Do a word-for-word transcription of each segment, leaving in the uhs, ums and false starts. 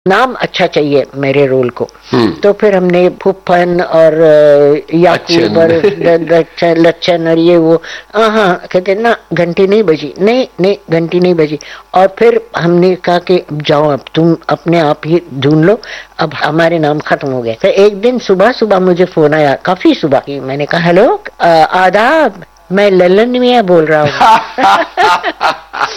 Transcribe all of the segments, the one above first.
नाम अच्छा चाहिए मेरे रोल को। हम्म। तो फिर हमने फुप्पन और अ, याकूब और द- लच्छन लच्छन और ये वो, हाँ कहते ना घंटी नहीं बजी, नहीं नहीं घंटी नहीं बजी। और फिर हमने कहा कि जाओ अब तुम अपने आप ही ढूंढ लो, अब हमारे नाम खत्म हो गए। तो एक दिन सुबह सुबह मुझे फोन आया, काफी सुबह की। मैंने कहा हेलो, अ, आदाब, मैं ललन मियाँ बोल रहा हूँ।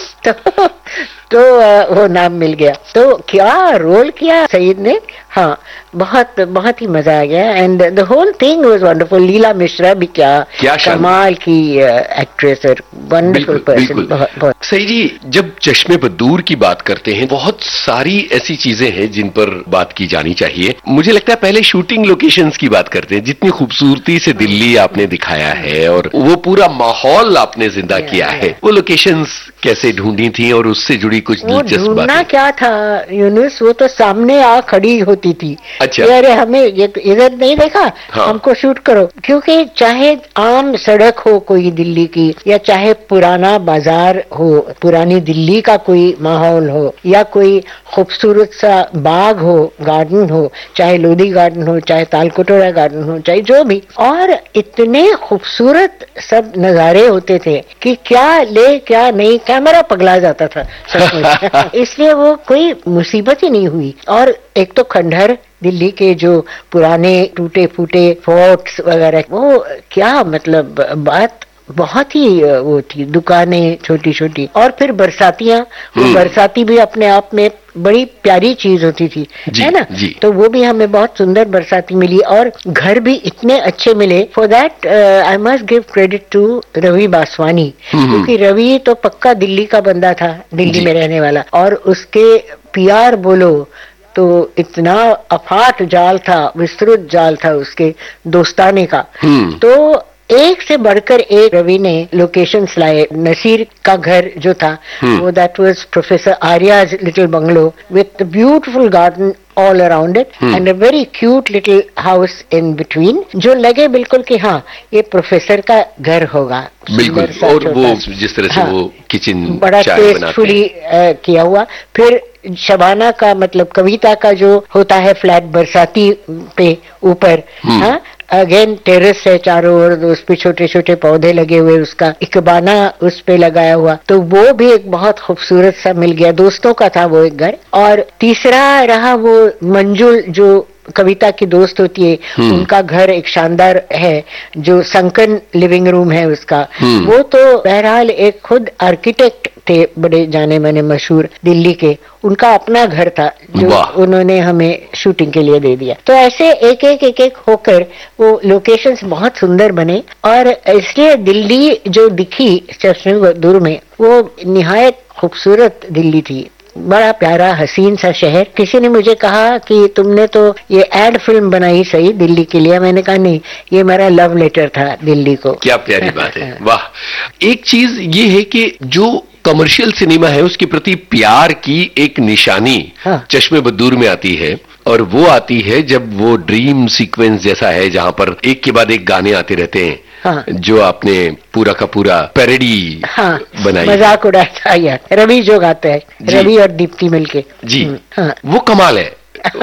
तो तो अ, वो नाम मिल गया। तो क्या रोल किया सईद ने, हाँ बहुत बहुत ही मजा आ गया। And the whole thing was wonderful. लीला मिश्रा भी क्या क्या शान- कमाल की एक्ट्रेस और वंडरफुल पर्सन। बहुत बहुत सही जी, जब चश्मे बदूर की बात करते हैं, बहुत सारी ऐसी चीजें हैं जिन पर बात की जानी चाहिए। मुझे लगता है पहले शूटिंग लोकेशंस की बात करते हैं। जितनी खूबसूरती से दिल्ली आपने दिखाया है और वो पूरा माहौल आपने जिंदा किया है, वो लोकेशंस कैसे ढूंढी थी और उससे जुड़ी कुछ वो दिलचस्प ढूंढना बातें? क्या था यूनुस, वो तो सामने आ खड़ी होती थी। अच्छा। ये अरे हमें ये इधर नहीं देखा, हाँ। हमको शूट करो। क्योंकि चाहे आम सड़क हो कोई दिल्ली की, या चाहे पुराना बाजार हो, पुरानी दिल्ली का कोई माहौल हो, या कोई खूबसूरत सा बाग हो, गार्डन हो, चाहे लोधी गार्डन हो, चाहे तालकटोरा गार्डन हो, चाहे जो भी, और इतने खूबसूरत सब नजारे होते थे कि क्या ले क्या नहीं, कैमरा पगला जाता था सचमुच। इसलिए वो कोई मुसीबत ही नहीं हुई। और एक तो खंडहर, दिल्ली के जो पुराने टूटे फूटे फोर्ट्स वगैरह, वो क्या मतलब बात बहुत ही वो थी। दुकानें छोटी छोटी, और फिर बरसातियां, वो बरसाती भी अपने आप में बड़ी प्यारी चीज होती थी, जी, है ना। जी। तो वो भी हमें बहुत सुंदर बरसाती मिली, और घर भी इतने अच्छे मिले। For that I must give credit to Ravi Baswani, क्योंकि रवि तो पक्का दिल्ली का बंदा था, दिल्ली में रहने वाला, और उसके पीआर बोलो तो इतना अफाट जाल था, विस्तृत जाल था उसके दोस्ताने का। तो एक से बढ़कर एक रवि ने लोकेशंस लाए। नसीर का घर जो था, वो that was professor Arya's little bungalow with beautiful garden all around it and a very cute little house in between, जो लगे बिल्कुल कि हाँ ये प्रोफेसर का घर होगा। बिल्कुल। सुंदर सा और छोटा वो सा, जिस तरह से हाँ, वो किचन बड़ा चाय बनाते टेस्टफुली हैं। किया हुआ। फिर शबाना का मतलब कविता का जो होता है फ्लैट बरसाती पे ऊपर, हाँ अगेन टेरेस है चारों ओर, उस पे छोटे छोटे पौधे लगे हुए, उसका इकबाना उस पे लगाया हुआ, तो वो भी एक बहुत खूबसूरत सा मिल गया। दोस्तों का था वो एक घर। और तीसरा रहा वो मंजुल, जो कविता की दोस्त होती है, उनका घर एक शानदार है, जो संकन लिविंग रूम है उसका। वो तो बहरहाल एक खुद आर्किटेक्ट थे, बड़े जाने माने मशहूर दिल्ली के, उनका अपना घर था जो उन्होंने हमें शूटिंग के लिए दे दिया। तो ऐसे एक एक एक एक होकर वो लोकेशंस बहुत सुंदर बने, और इसलिए दिल्ली जो दिखी चश्मे बदूर में, वो निहायत खूबसूरत दिल्ली थी। बड़ा प्यारा हसीन सा शहर। किसी ने मुझे कहा कि तुमने तो ये एड फिल्म बनाई सही दिल्ली के लिए। मैंने कहा नहीं, ये मेरा लव लेटर था दिल्ली को। क्या प्यारी बात है, वाह। एक चीज ये है कि जो कमर्शियल सिनेमा है उसके प्रति प्यार की एक निशानी हाँ। चश्मे बदूर में आती है, और वो आती है जब वो ड्रीम सीक्वेंस जैसा है जहां पर एक के बाद एक गाने आते रहते हैं। हाँ। जो आपने पूरा का पूरा पैरोडी हाँ, बनाई, मजाक उड़ाया था यार, रवि जो गाते हैं, रवि और दीप्ति मिलके जी। हाँ। वो कमाल है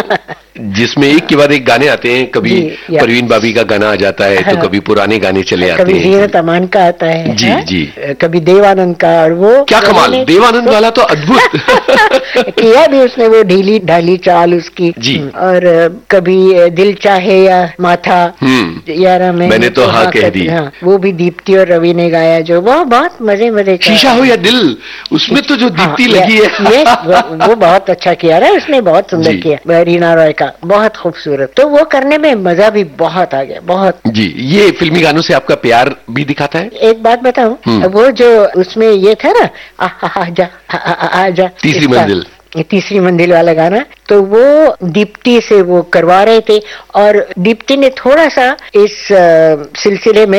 जिसमें एक के बाद एक गाने आते हैं। कभी परवीन बाबी का गाना आ जाता है, तो कभी पुराने गाने चले आते हैं, कभी जीनत अमान का आता है जी है? जी, कभी देवानंद का। और वो क्या कमाल, देवानंद वाला तो अद्भुत किया भी उसने, वो ढीली ढाली चाल उसकी जी। और कभी दिल चाहे या माथा यार मैं मैंने तो हाँ कह दी, हाँ, वो भी दीप्ति और रवि ने गाया, जो वो बहुत मजे मजे का। शीशा हो या दिल, उसमें तो जो दीप्ति लगी है वो बहुत अच्छा किया रहा, उसने बहुत सुंदर किया। रीना रॉय का बहुत खूबसूरत। तो वो करने में मजा भी बहुत आ गया, बहुत जी। ये फिल्मी गानों से आपका प्यार भी दिखाता है। एक बात बताऊं, वो जो उसमें ये था ना, आजा आजा, तीसरी मंजिल, तीसरी मंजिल वाला गाना, तो वो दीप्ति से वो करवा रहे थे, और दीप्ति ने थोड़ा सा इस सिलसिले में